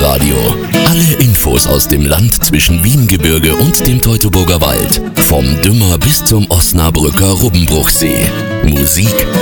Lokalradio. Alle Infos aus dem Land zwischen Wiehengebirge und dem Teutoburger Wald. Vom Dümmer bis zum Osnabrücker Rubbenbruchsee. Musik